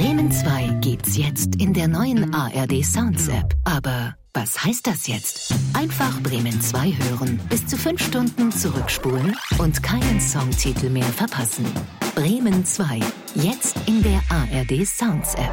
Bremen 2 gibt's jetzt in der neuen ARD Sounds App. Aber was heißt das jetzt? Einfach Bremen 2 hören, bis zu 5 Stunden zurückspulen und keinen Songtitel mehr verpassen. Bremen 2, jetzt in der ARD Sounds App.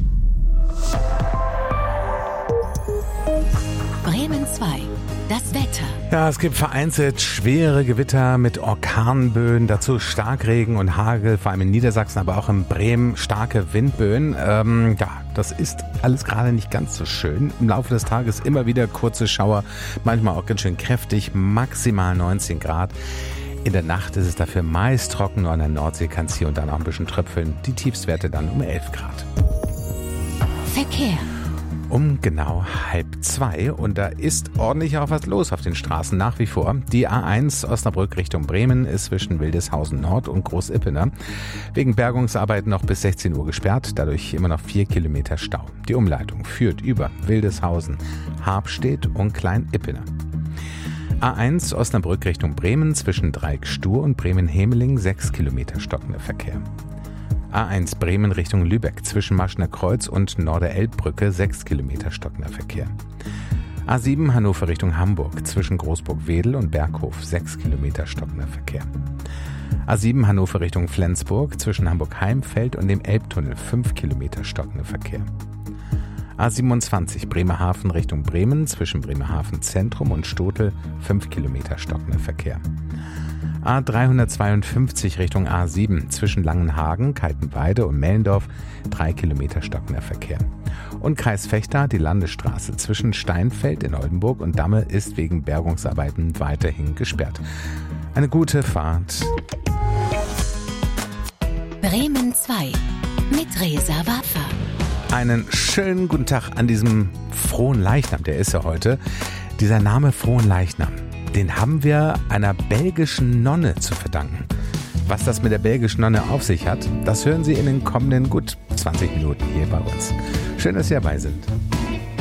Bremen 2, das Wetter. Ja, es gibt vereinzelt schwere Gewitter mit Orkanböen, dazu Starkregen und Hagel, vor allem in Niedersachsen, aber auch in Bremen starke Windböen. Das ist alles gerade nicht ganz so schön. Im Laufe des Tages immer wieder kurze Schauer, manchmal auch ganz schön kräftig, maximal 19 Grad. In der Nacht ist es dafür meist trocken, nur an der Nordsee kann es hier und da noch ein bisschen tröpfeln. Die Tiefstwerte dann um 11 Grad. Verkehr. Um genau 1:30 und da ist ordentlich auch was los auf den Straßen nach wie vor. Die A1 Osnabrück Richtung Bremen ist zwischen Wildeshausen Nord und Großippener wegen Bergungsarbeiten noch bis 16 Uhr gesperrt, dadurch immer noch 4 Kilometer Stau. Die Umleitung führt über Wildeshausen, Habstedt und Klein-Ippener. A1 Osnabrück Richtung Bremen zwischen Dreieck-Stur und Bremen-Hemeling 6 Kilometer stockender Verkehr. A1 Bremen Richtung Lübeck zwischen Maschner Kreuz und Norderelbbrücke 6 Kilometer stockender Verkehr. A7 Hannover Richtung Hamburg zwischen Großburg-Wedel und Berghof 6 Kilometer stockender Verkehr. A7 Hannover Richtung Flensburg zwischen Hamburg-Heimfeld und dem Elbtunnel 5 Kilometer stockender Verkehr. A27 Bremerhaven Richtung Bremen zwischen Bremerhaven Zentrum und Stotel 5 Kilometer stockender Verkehr. A352 Richtung A7 zwischen Langenhagen, Kaltenweide und Mellendorf 3 Kilometer stockender Verkehr. Und Kreis Vechta, die Landesstraße zwischen Steinfeld in Oldenburg und Damme ist wegen Bergungsarbeiten weiterhin gesperrt. Eine gute Fahrt. Bremen 2 mit Reza Waffa. Einen schönen guten Tag an diesem frohen Leichnam, der ist ja heute. Dieser Name Frohen Leichnam, den haben wir einer belgischen Nonne zu verdanken. Was das mit der belgischen Nonne auf sich hat, das hören Sie in den kommenden gut 20 Minuten hier bei uns. Schön, dass Sie dabei sind.